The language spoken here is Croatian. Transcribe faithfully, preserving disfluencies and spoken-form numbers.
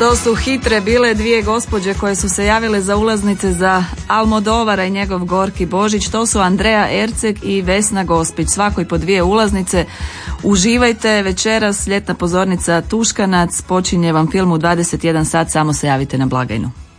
To su hitre bile dvije gospođe koje su se javile za ulaznice za Almodovara i njegov Gorki Božić. To su Andrea Erceg i Vesna Gospić. Svakoj po dvije ulaznice. Uživajte večeras, ljetna pozornica Tuškanac. Počinje vam film u dvadeset jedan sat, samo se javite na blagajnu.